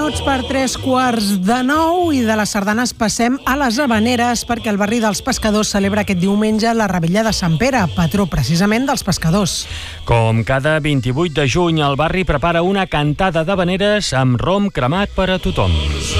minuts per 3:45 i de les sardanes passem a les Havaneres perquè el barri dels Pescadors celebra aquest diumenge la Revetlla de Sant Pere, patró precisament dels pescadors. Com cada 28 de juny, el barri prepara una cantada d'havaneres amb rom cremat per a tothom.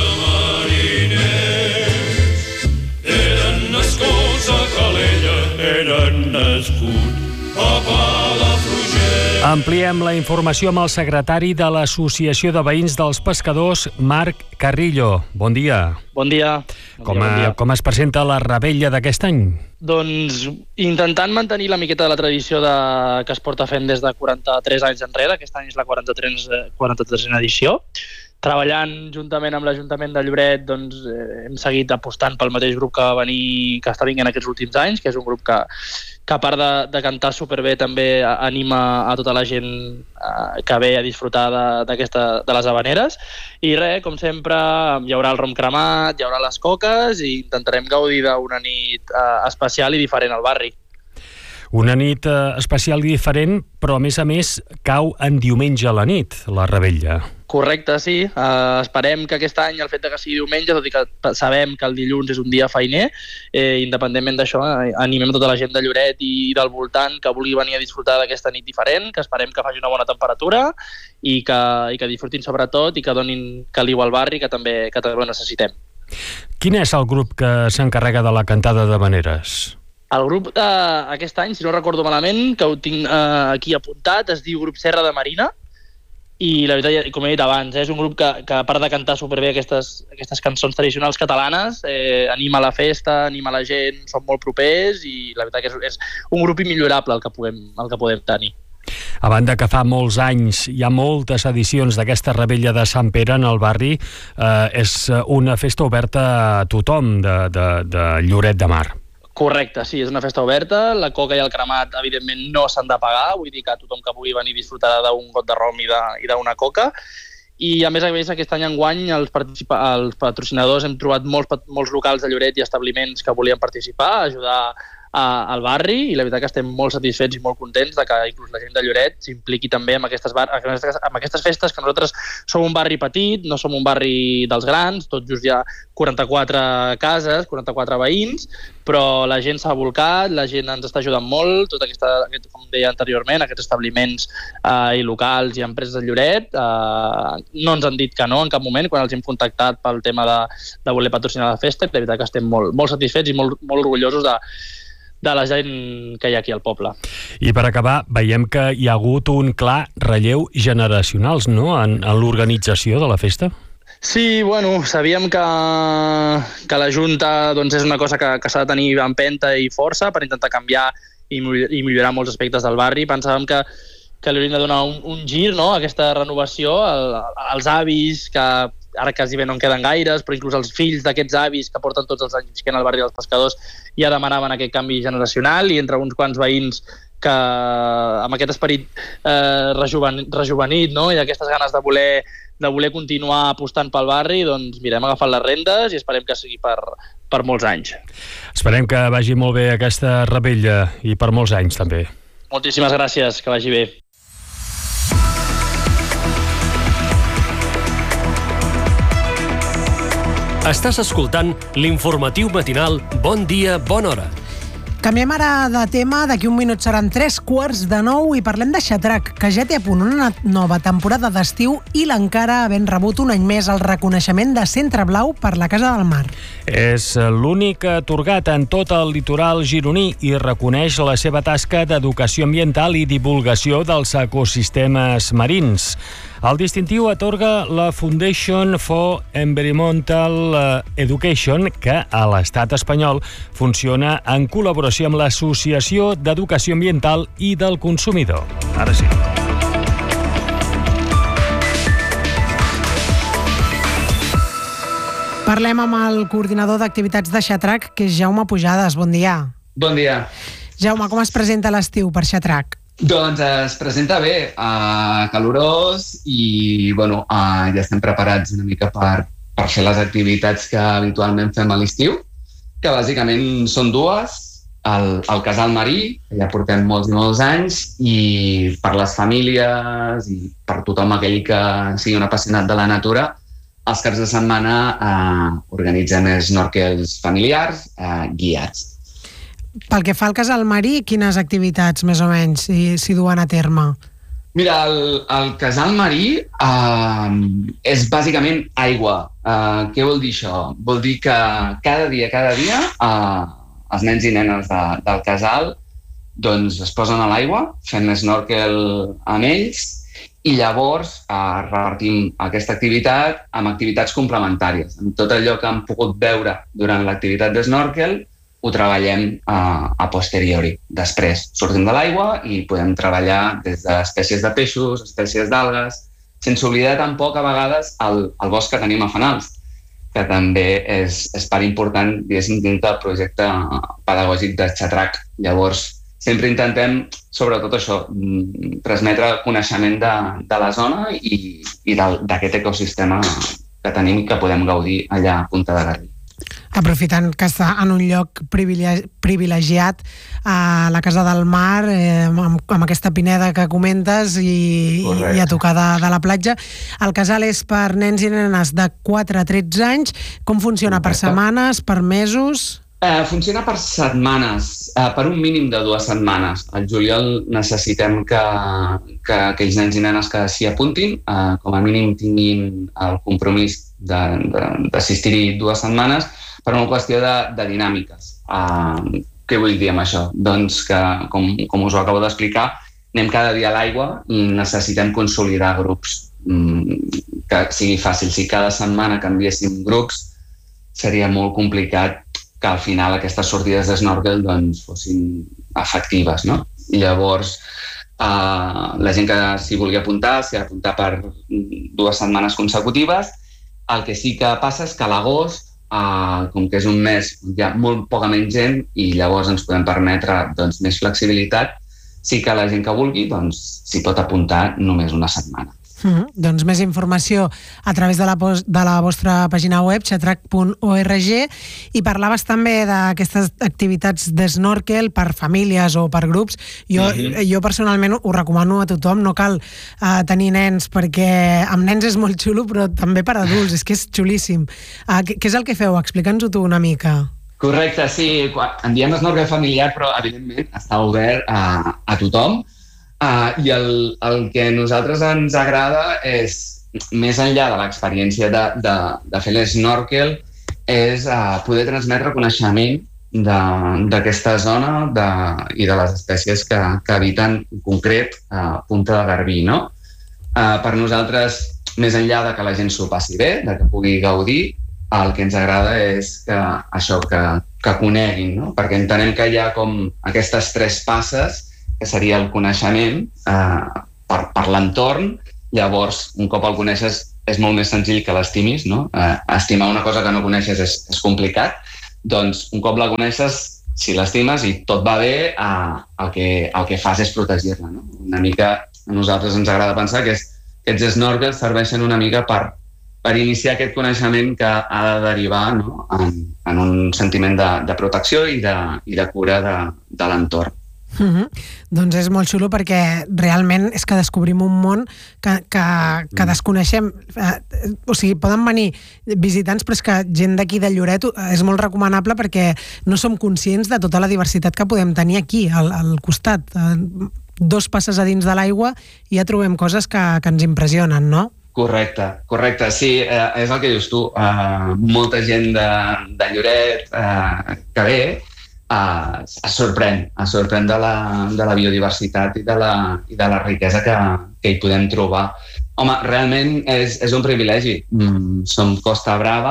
Eren nascuts a Calella, eren nascuts a Palafrugell. Ampliem la informació amb el secretari de l'Associació de Veïns dels Pescadors, Marc Carrillo. Bon dia. Bon dia. Com es presenta la revetlla d'aquest any? Doncs intentant mantenir la miqueta de la tradició que es porta fent des de 43 anys enrere. Aquest any és la 43a edició. Treballant juntament amb l'Ajuntament de Lloret, doncs, hem seguit apostant pel mateix grup que està venint aquests últims anys, que és un grup que a part de cantar superbé també anima a tota la gent que ve a disfrutar de les havaneres. I res, com sempre, hi haurà el rom cremat, hi haurà les coques i intentarem gaudir d'una nit especial i diferent al barri. Una nit especial i diferent, però a més cau en diumenge a la nit, la revetlla. Correcte, sí. Esperem que aquest any el fet que sigui diumenge, tot i que sabem que el dilluns és un dia feiner, independentment d'això, animem tota la gent de Lloret i del voltant que vulgui venir a disfrutar d'aquesta nit diferent, que esperem que faci una bona temperatura i que disfrutin sobretot i que donin caliu al barri, que també ho necessitem. Quin és el grup que s'encarrega de la cantada d'havaneres? El grup d'aquest any, si no recordo malament, que ho tinc aquí apuntat, es diu Grup Serra de Marina, i la veritat, com he dit abans, és un grup que a part de cantar superbé aquestes cançons tradicionals catalanes, anima la festa, anima la gent, són molt propers i la veritat que és un grup immillorable el que podem tenir. A banda que fa molts anys hi ha moltes edicions d'aquesta revetlla de Sant Pere en el barri, és una festa oberta a tothom de Lloret de Mar. Correcte, sí, és una festa oberta. La coca i el cremat, evidentment, no s'han de pagar. Vull dir que tothom que pugui venir disfrutarà d'un got de rom i d'una coca. I, a més, aquest any enguany, els patrocinadors hem trobat molts locals de Lloret i establiments que volien participar, ajudar al barri, i la veritat que estem molt satisfets i molt contents de que inclús la gent de Lloret s'impliqui també amb aquestes festes, que nosaltres som un barri petit, no som un barri dels grans, tot just hi ha 44 cases, 44 veïns, però la gent s'ha volcat, la gent ens està ajudant molt, com deia anteriorment, aquests establiments i locals i empreses de Lloret no ens han dit que no en cap moment quan els hem contactat pel tema de voler patrocinar la festa, i la veritat que estem molt satisfets i molt orgullosos de la gent que hi ha aquí al poble. I per acabar, veiem que hi ha hagut un clar relleu generacional, no?, en l'organització de la festa. Sí, bueno, sabíem que la Junta és una cosa que s'ha de tenir empenta i força per intentar canviar i millorar molts aspectes del barri. Pensàvem que li hauríem de donar un gir, no?, a aquesta renovació, als avis, que ara quasi bé no en queden gaires, però inclús els fills d'aquests avis que porten tots els anys visquent al barri dels Pescadors ja demanaven aquest canvi generacional, i entre uns quants veïns que amb aquest esperit rejuvenit, no?, i aquestes ganes de voler continuar apostant pel barri, doncs mira, hem agafat les rendes i esperem que sigui per molts anys. Esperem que vagi molt bé aquesta revetlla i per molts anys també. Moltíssimes gràcies, que vagi bé. Estàs escoltant l'informatiu matinal Bon Dia, Bona Hora. Canviem ara de tema, d'aquí un minut seran 8:45 i parlem de Xatrac, que ja té a punt una nova temporada d'estiu i l'encara havent rebut un any més el reconeixement de Centre Blau per la Casa del Mar. És l'únic atorgat en tot el litoral gironí i reconeix la seva tasca d'educació ambiental i divulgació dels ecosistemes marins. El distintiu atorga la Foundation for Environmental Education, que a l'estat espanyol funciona en col·laboració amb l'Associació d'Educació Ambiental i del Consumidor. Ara sí. Parlem amb el coordinador d'activitats de Xatrac, que és Jaume Pujades. Bon dia. Bon dia. Jaume, com es presenta l'estiu per Xatrac? Doncs es presenta bé, calorós i ja estem preparats una mica per fer les activitats que habitualment fem a l'estiu, que bàsicament són dues. El casal marí, que ja portem molts i molts anys, i per les famílies i per tothom aquell que sigui un apassionat de la natura, els caps de setmana organitzem snorkels familiars guiats. Pel que fa al casal marí, quines activitats més o menys s'hi duen a terme? Mira, el casal marí és bàsicament aigua. Què vol dir això? Vol dir que cada dia els nens i nenes del casal doncs, es posen a l'aigua, fem snorkel amb ells i llavors repartim aquesta activitat amb activitats complementàries. En tot allò que han pogut veure durant l'activitat de snorkel ho treballem a posteriori. Després sortim de l'aigua i podem treballar des d'espècies de peixos, espècies d'algues, sense oblidar tampoc a vegades el bosc que tenim a Fenals, que també és part important, diguéssim, dins del projecte pedagògic de Xatrac. Llavors, sempre intentem, sobretot això, transmetre coneixement de la zona i d'aquest ecosistema que tenim i que podem gaudir allà a Punta de Garbí. Aprofitant que està en un lloc privilegiat a la Casa del Mar, amb aquesta pineda que comentes i a tocar de la platja. El casal és per nens i nenes de 4 a 13 anys. Com funciona? Per setmanes, per mesos? Funciona per setmanes, per un mínim de 2 setmanes. Al juliol necessitem que aquells nens i nenes que s'hi apuntin, com a mínim tinguin el compromís d'assistir-hi 2 setmanes per una qüestió de dinàmiques. Què vull dir amb això? Doncs que, com us ho acabo d'explicar, anem cada dia a l'aigua i necessitem consolidar grups que sigui fàcil. Si cada setmana canviéssim grups, seria molt complicat que al final aquestes sortides d'snorkel doncs, fossin efectives, no? I llavors, la gent que s'hi vulgui apuntar s'hi ha d'apuntar per 2 setmanes consecutives. El que sí que passa és que a l'agost, com que és un mes on hi ha molt poca menys gent i llavors ens podem permetre doncs, més flexibilitat, sí que la gent que vulgui doncs, s'hi pot apuntar només una setmana. Doncs més informació a través de la vostra pàgina web, xatrac.org, i parlaves també d'aquestes activitats d'snorkel per famílies o per grups. Jo personalment ho recomano a tothom, no cal tenir nens, perquè amb nens és molt xulo, però també per adults, és que és xulíssim. Què és el que feu? Explica'ns-ho tu una mica. Correcte, sí. En diem snorkel familiar, però evidentment està obert a tothom. I el que a nosaltres ens agrada és, més enllà de l'experiència de fer l'snorkel, és poder transmetre coneixement d'aquesta zona i de les espècies que habiten en concret a Punta de Garbí, no? Per nosaltres, més enllà de que la gent s'ho passi bé, de que pugui gaudir, el que ens agrada és que coneguin, no? Perquè entenem que hi ha com aquestes 3 passes, que seria el coneixement per l'entorn. Llavors, un cop el coneixes, és molt més senzill que l'estimis, no? Estimar una cosa que no coneixes és complicat. Doncs, un cop la coneixes, si l'estimes i tot va bé, el que fas és protegir-la, no? Una mica, a nosaltres ens agrada pensar que aquests snorkels serveixen una mica per iniciar aquest coneixement que ha de derivar, no? en un sentiment de protecció i de cura de l'entorn. Doncs és molt xulo perquè realment és que descobrim un món que desconeixem. O sigui, poden venir visitants, però és que gent d'aquí de Lloret és molt recomanable perquè no som conscients de tota la diversitat que podem tenir aquí, al costat. 2 passes a dins de l'aigua i ja trobem coses que ens impressionen, no? Correcte, sí, és el que dius tu. Molta gent de Lloret que ve es sorprèn de la biodiversitat i de la riquesa que hi podem trobar. Home, realment és un privilegi. Som Costa Brava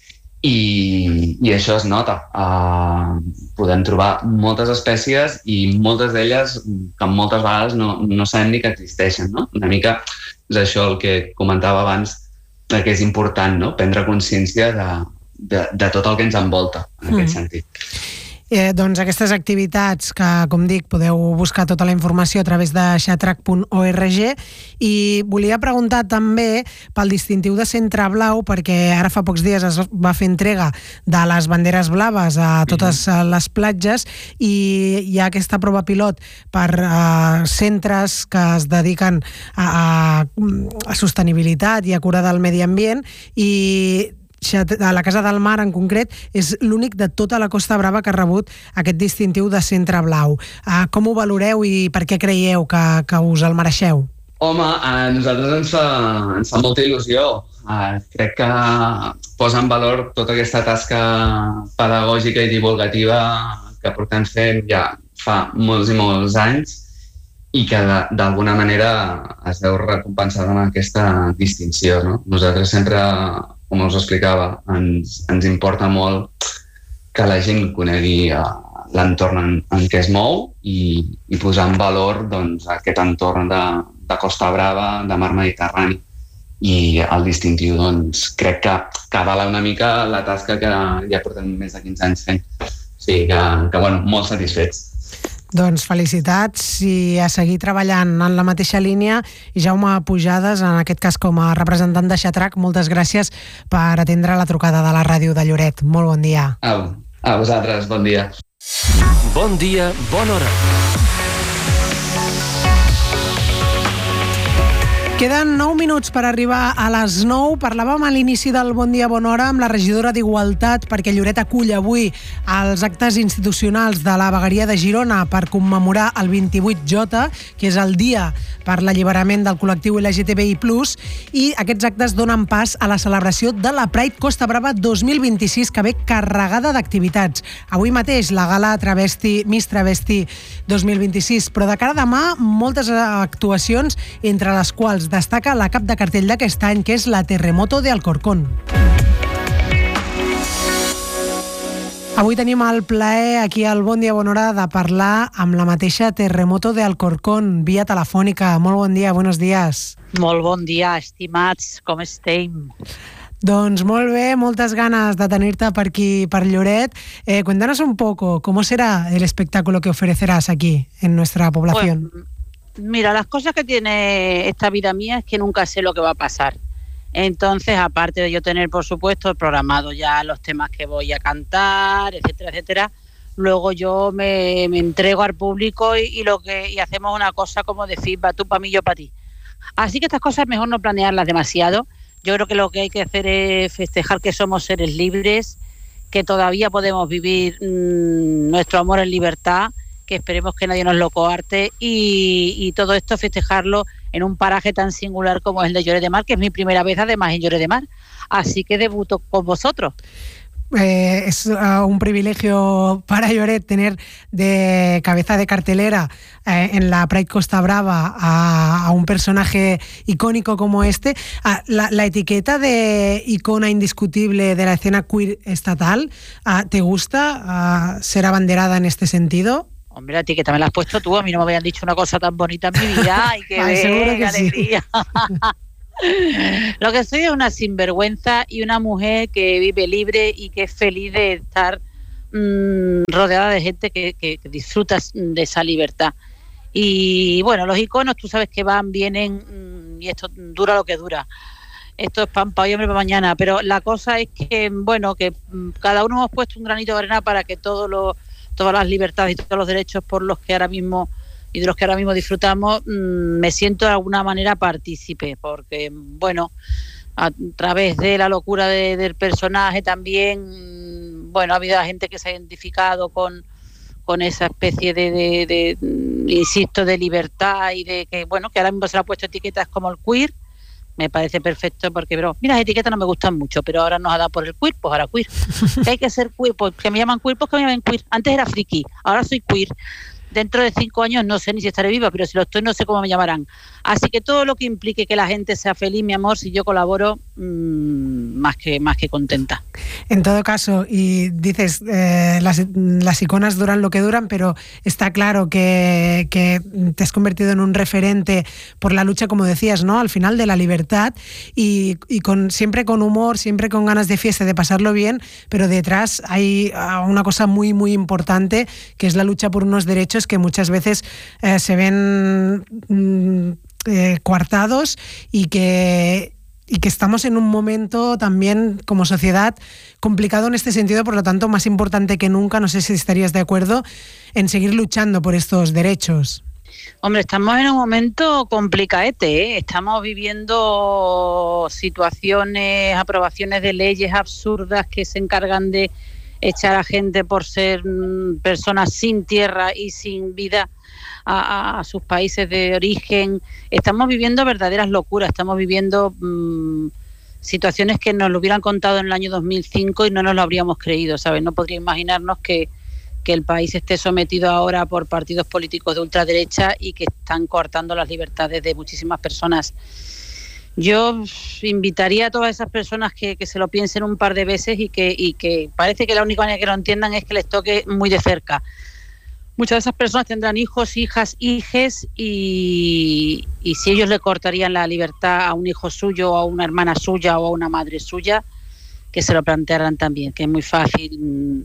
i això es nota. Podem trobar moltes espècies i moltes d'elles que moltes vegades no sabem ni que existeixen, no? Una mica és això el que comentava abans, que és important, no? Prendre consciència de tot el que ens envolta, en aquest sentit. Doncs aquestes activitats que, com dic, podeu buscar tota la informació a través de xatrac.org, i volia preguntar també pel distintiu de Centre Blau, perquè ara fa pocs dies es va fer entrega de les banderes blaves a totes les platges i hi ha aquesta prova pilot per centres que es dediquen a sostenibilitat i a cura del medi ambient, i a la Casa del Mar en concret és l'únic de tota la Costa Brava que ha rebut aquest distintiu de Centre Blau. Com ho valoreu i per què creieu que us el mereixeu? Home, a nosaltres ens fa molta il·lusió. Crec que posa en valor tota aquesta tasca pedagògica i divulgativa que portem fent ja fa molts i molts anys i que d'alguna manera es veu recompensada amb aquesta distinció, no? Nosaltres sempre, com us explicava, ens importa molt que la gent conegui l'entorn en què es mou i posar en valor doncs, aquest entorn de Costa Brava, de mar Mediterrani. I el distintiu doncs, crec que avala una mica la tasca que ja portem més de 15 anys fent. O sigui que bueno, molt satisfets. Doncs felicitats i a seguir treballant en la mateixa línia. I Jaume Pujades, en aquest cas com a representant de Xatrac, moltes gràcies per atendre la trucada de la ràdio de Lloret. Molt bon dia. A vosaltres, bon dia. Bon dia, bona hora. Queden 9 minuts per arribar a les 9. Parlàvem a l'inici del Bon Dia, Bona Hora amb la regidora d'Igualtat, perquè Lloret acull avui els actes institucionals de la Vegueria de Girona per commemorar el 28J, que és el dia per l'alliberament del col·lectiu LGTBI+, i aquests actes donen pas a la celebració de la Pride Costa Brava 2026, que ve carregada d'activitats. Avui mateix la gala Miss Travesti 2026, però de cara a demà moltes actuacions, entre les quals destaca la cap de cartell d'aquest any, que és la Terremoto de Alcorcón. Avui tenim el plaer aquí al Bon Dia, Bona Hora de parlar amb la mateixa Terremoto de Alcorcón, via telefònica. Molt bon dia, buenos días. Molt bon dia, estimats, com estem? Doncs molt bé, moltes ganes de tenir-te per aquí, per Lloret. Cuéntanos un poco, ¿cómo será el espectáculo que ofrecerás aquí en nuestra población? Pues, mira, las cosas que tiene esta vida mía es que nunca sé lo que va a pasar. Entonces, aparte de yo tener, por supuesto, programado ya los temas que voy a cantar, etcétera, etcétera, luego yo me entrego al público y hacemos una cosa como decir, va tú para mí, yo para ti. Así que estas cosas mejor no planearlas demasiado. Yo creo que lo que hay que hacer es festejar que somos seres libres, que todavía podemos vivir nuestro amor en libertad, que esperemos que nadie nos lo coarte y todo esto festejarlo en un paraje tan singular como es el de Lloret de Mar, que es mi primera vez además en Lloret de Mar, así que debuto con vosotros. Es un privilegio para Lloret tener de cabeza de cartelera en la Pride Costa Brava a un personaje icónico como este. La etiqueta de icona indiscutible de la escena queer estatal, ¿te gusta ser abanderada en este sentido? Hombre, la etiqueta me la has puesto tú, a mí no me habían dicho una cosa tan bonita en mi vida. ¡Ay, qué qué alegría! Sí. Lo que soy es una sinvergüenza y una mujer que vive libre y que es feliz de estar rodeada de gente que disfruta de esa libertad. Y bueno, los iconos tú sabes que van, vienen y esto dura lo que dura. Esto es pan para hoy, hombre, para mañana. Pero la cosa es que, bueno, que cada uno hemos puesto un granito de arena para que todas las libertades y todos los derechos por los que ahora mismo y de los que ahora mismo disfrutamos, me siento de alguna manera partícipe, porque, bueno, a través de la locura del personaje también, bueno, ha habido gente que se ha identificado con esa especie de insisto, de libertad y de que, bueno, que ahora mismo se le ha puesto etiquetas como el queer. Me parece perfecto porque, bro, mira, las etiquetas no me gustan mucho, pero ahora nos ha dado por el queer, pues ahora queer. Que hay que ser queer, pues que me llaman queer, pues que me llaman queer. Antes era friki, ahora soy queer. Dentro de 5 años no sé ni si estaré viva, pero si lo estoy no sé cómo me llamarán. Así que todo lo que implique que la gente sea feliz, mi amor, si yo colaboro, más que contenta. En todo caso, y dices, las iconas duran lo que duran, pero está claro que te has convertido en un referente por la lucha, como decías, ¿no? Al final de la libertad y siempre con humor, siempre con ganas de fiesta, de pasarlo bien, pero detrás hay una cosa muy, muy importante, que es la lucha por unos derechos que muchas veces se ven coartados y que estamos en un momento también como sociedad complicado en este sentido, por lo tanto más importante que nunca, no sé si estarías de acuerdo, en seguir luchando por estos derechos. Hombre, estamos en un momento complicadete, ¿eh? Estamos viviendo situaciones, aprobaciones de leyes absurdas que se encargan de echar a gente por ser personas sin tierra y sin vida a sus países de origen. Estamos viviendo verdaderas locuras, estamos viviendo situaciones que nos lo hubieran contado en el año 2005 y no nos lo habríamos creído, ¿sabes? No podría imaginarnos que el país esté sometido ahora por partidos políticos de ultraderecha y que están coartando las libertades de muchísimas personas. Yo invitaría a todas esas personas que se lo piensen un par de veces y que parece que la única manera que lo entiendan es que les toque muy de cerca. Muchas de esas personas tendrán hijos, hijas, hijes y si ellos le cortarían la libertad a un hijo suyo, o a una hermana suya o a una madre suya, que se lo plantearan también, que es muy fácil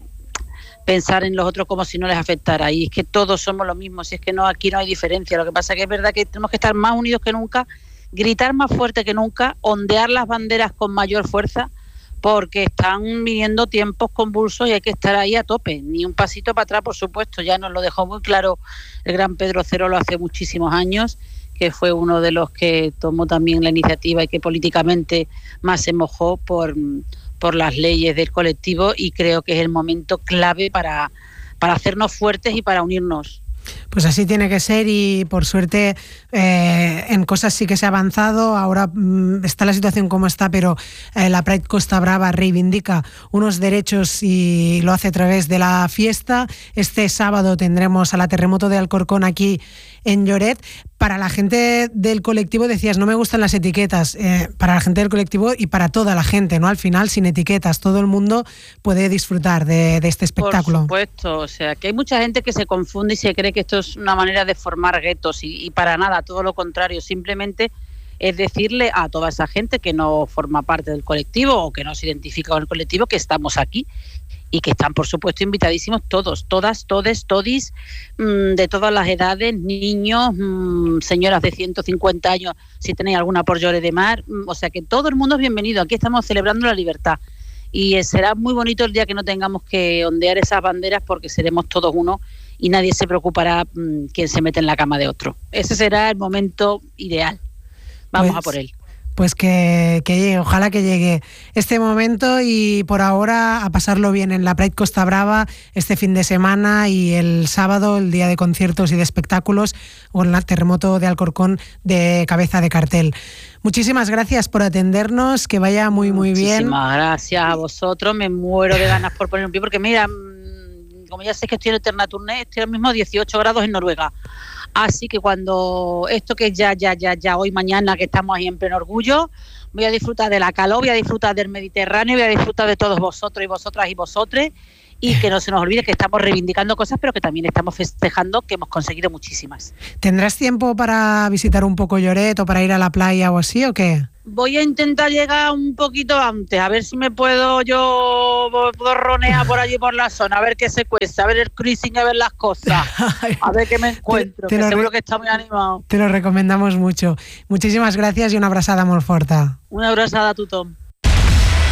pensar en los otros como si no les afectara, y es que todos somos lo mismo, si es que no, aquí no hay diferencia. Lo que pasa es que es verdad que tenemos que estar más unidos que nunca, gritar más fuerte que nunca, ondear las banderas con mayor fuerza, porque están viniendo tiempos convulsos y hay que estar ahí a tope, ni un pasito para atrás, por supuesto. Ya nos lo dejó muy claro el gran Pedro Cerolo hace muchísimos años, que fue uno de los que tomó también la iniciativa y que políticamente más se mojó por las leyes del colectivo, y creo que es el momento clave para hacernos fuertes y para unirnos. Pues así tiene que ser, y por suerte en cosas sí que se ha avanzado. Ahora está la situación como está, pero la Pride Costa Brava reivindica unos derechos y lo hace a través de la fiesta. Este sábado tendremos a la Terremoto de Alcorcón aquí en Lloret. Para la gente del colectivo, decías, no me gustan las etiquetas, para la gente del colectivo y para toda la gente, ¿no? Al final, sin etiquetas, todo el mundo puede disfrutar de este espectáculo. Por supuesto, o sea, que hay mucha gente que se confunde y se cree que esto es una manera de formar guetos, y para nada, todo lo contrario. Simplemente es decirle a toda esa gente que no forma parte del colectivo o que no se identifica con el colectivo que estamos aquí, y que están, por supuesto, invitadísimos todos, todas, todes, todis, de todas las edades, niños, señoras de 150 años, si tenéis alguna por Lloret de Mar, o sea que todo el mundo es bienvenido. Aquí estamos celebrando la libertad, y será muy bonito el día que no tengamos que ondear esas banderas, porque seremos todos uno y nadie se preocupará quién se mete en la cama de otro. Ese será el momento ideal. Vamos a por él. Pues que llegue, ojalá que llegue este momento, y por ahora a pasarlo bien en la Pride Costa Brava este fin de semana, y el sábado, el día de conciertos y de espectáculos, con la Terremoto de Alcorcón de cabeza de cartel. Muchísimas gracias por atendernos, que vaya muy, muy bien. Muchísimas gracias a vosotros, me muero de ganas por poner un pie, porque mira, como ya sé que estoy en Eterna Tournée, estoy ahora mismo 18 grados en Noruega. Así que cuando esto que ya hoy, mañana, que estamos ahí en pleno orgullo, voy a disfrutar de la calor, voy a disfrutar del Mediterráneo, voy a disfrutar de todos vosotros y vosotras y vosotres, y que no se nos olvide que estamos reivindicando cosas, pero que también estamos festejando que hemos conseguido muchísimas. ¿Tendrás tiempo para visitar un poco Lloret o para ir a la playa o así, o qué? Voy a intentar llegar un poquito antes, a ver si me puedo ronear por allí por la zona, a ver qué se cuesta, a ver el cruising, a ver las cosas, a ver qué me encuentro, que seguro que está muy animado. Te lo recomendamos mucho. Muchísimas gracias y una abrazada muy fuerte. Una abrazada a tu Tom.